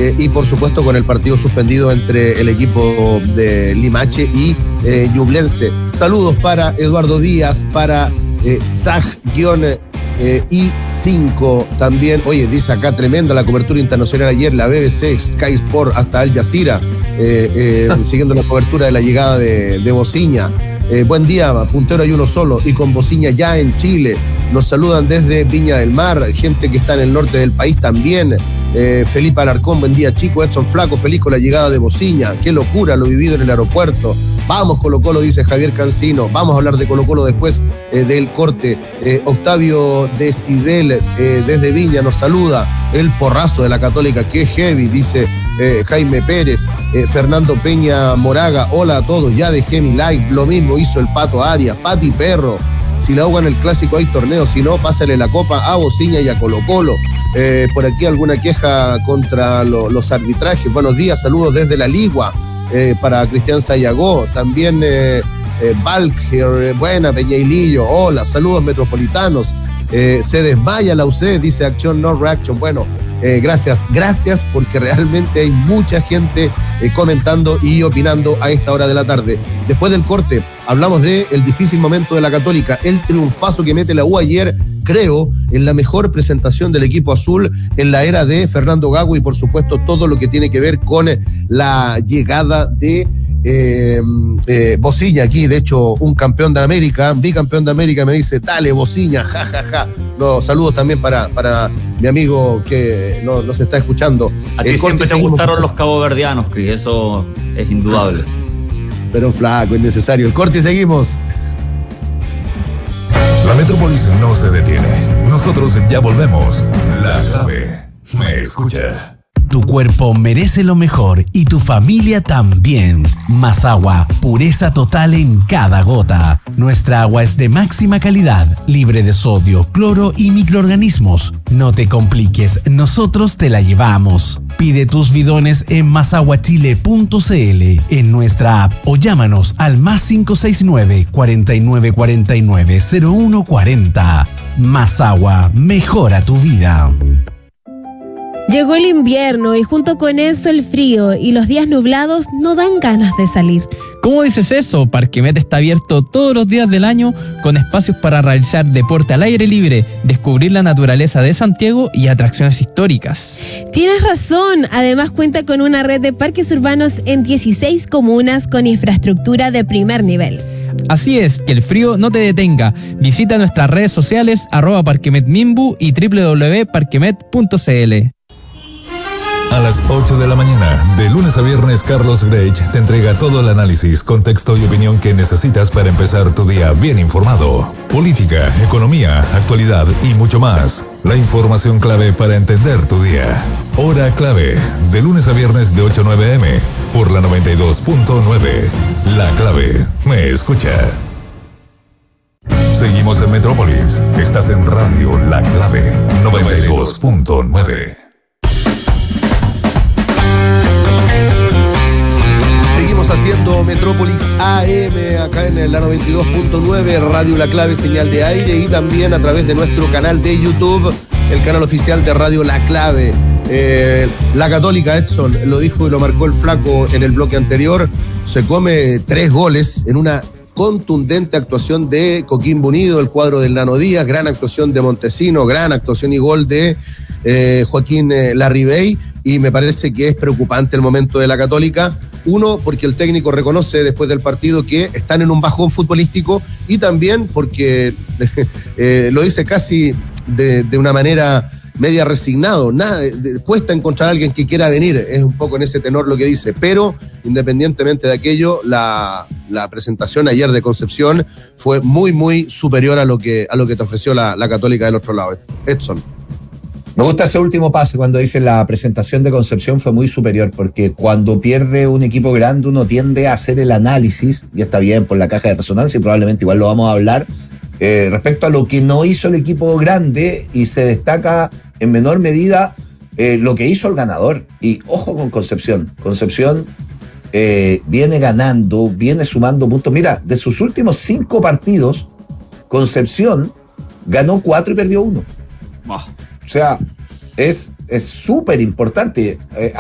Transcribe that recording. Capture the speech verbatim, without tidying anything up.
eh, y por supuesto con el partido suspendido entre el equipo de Limache y eh, Ñublense. Saludos para Eduardo Díaz, para eh, Zag-I cinco también. Oye, dice acá, tremenda la cobertura internacional ayer, la B B C, Sky Sport, hasta Al Jazeera, eh, eh, siguiendo la cobertura de la llegada de, de Bociña. Eh, buen día, puntero hay uno solo, y con Bociña ya en Chile. Nos saludan desde Viña del Mar, gente que está en el norte del país también. Eh, Felipe Alarcón, buen día, chicos. Edson Flaco, feliz con la llegada de Bociña. Qué locura lo vivido en el aeropuerto. Vamos Colo Colo, dice Javier Cancino. Vamos a hablar de Colo Colo después eh, del corte. Eh, Octavio Decidel, eh, desde Viña, nos saluda. El porrazo de la Católica, qué heavy, dice eh, Jaime Pérez. Eh, Fernando Peña Moraga, hola a todos, ya dejé mi like. Lo mismo hizo el Pato Arias, Pati Perro. Si la ahogan el clásico hay torneo, si no, pásale la copa a Bociña y a Colo Colo. Eh, por aquí alguna queja contra lo, los arbitrajes. Buenos días, saludos desde la Ligua. Eh, para Cristian Sayagó, también eh, eh, Valker, eh, buena, Peñailillo, hola, saludos metropolitanos. Eh, se desmaya la U C, dice Acción No Reaction. Bueno, eh, gracias, gracias, porque realmente hay mucha gente eh, comentando y opinando a esta hora de la tarde. Después del corte, hablamos de el difícil momento de la Católica, el triunfazo que mete la U ayer, creo, en la mejor presentación del equipo azul en la era de Fernando Gago, y por supuesto todo lo que tiene que ver con la llegada de Eh, eh, Bociña aquí, de hecho un campeón de América, bicampeón de América, me dice, dale Bociña, ja, ja, ja. Los saludos también para, para mi amigo que nos, nos está escuchando. A ti siempre te gustaron los caboverdianos, Cris, eso es indudable. Pero flaco, es necesario. El corte y seguimos. La Metrópolis no se detiene. Nosotros ya volvemos. La Clave me escucha. Tu cuerpo merece lo mejor y tu familia también. Más agua, pureza total en cada gota. Nuestra agua es de máxima calidad, libre de sodio, cloro y microorganismos. No te compliques, nosotros te la llevamos. Pide tus bidones en masaguachile punto c l, en nuestra app, o llámanos al más cinco seis nueve, cuatro nueve cuatro nueve, cero uno cuatro cero. Más agua, mejora tu vida. Llegó el invierno y junto con eso el frío, y los días nublados no dan ganas de salir. ¿Cómo dices eso? Parquemet está abierto todos los días del año con espacios para realizar deporte al aire libre, descubrir la naturaleza de Santiago y atracciones históricas. Tienes razón, además cuenta con una red de parques urbanos en dieciséis comunas con infraestructura de primer nivel. Así es, que el frío no te detenga. Visita nuestras redes sociales arroba parquemetmimbu y doble u doble u doble u punto parquemet punto c l. A las ocho de la mañana, de lunes a viernes, Carlos Grech te entrega todo el análisis, contexto y opinión que necesitas para empezar tu día bien informado. Política, economía, actualidad y mucho más. La información clave para entender tu día. Hora clave, de lunes a viernes de ocho a nueve eme, por la noventa y dos punto nueve. La Clave me escucha. Seguimos en Metrópolis. Estás en Radio La Clave, noventa y dos punto nueve. Haciendo Metrópolis A M acá en la noventa y dos punto nueve, Radio La Clave, señal de aire, y también a través de nuestro canal de YouTube, el canal oficial de Radio La Clave. Eh, la Católica, Edson, lo dijo y lo marcó el Flaco en el bloque anterior, se come tres goles en una contundente actuación de Coquimbo Unido, el cuadro del Nano Díaz, gran actuación de Montesino, gran actuación y gol de eh, Joaquín eh, Larribey, y me parece que es preocupante el momento de la Católica. Uno, porque el técnico reconoce después del partido que están en un bajón futbolístico, y también porque eh, lo dice casi de, de una manera media resignado. Nada, de, cuesta encontrar a alguien que quiera venir, es un poco en ese tenor lo que dice, pero independientemente de aquello, la, la presentación ayer de Concepción fue muy, muy superior a lo que, a lo que te ofreció la, la Católica del otro lado. Edson. Me gusta ese último pase cuando dice la presentación de Concepción fue muy superior, porque cuando pierde un equipo grande uno tiende a hacer el análisis, y está bien por la caja de resonancia y probablemente igual lo vamos a hablar, eh, respecto a lo que no hizo el equipo grande, y se destaca en menor medida eh, lo que hizo el ganador. Y ojo con Concepción, Concepción eh, viene ganando, viene sumando puntos. Mira, de sus últimos cinco partidos, Concepción ganó cuatro y perdió uno. Oh. O sea, es súper importante. Eh,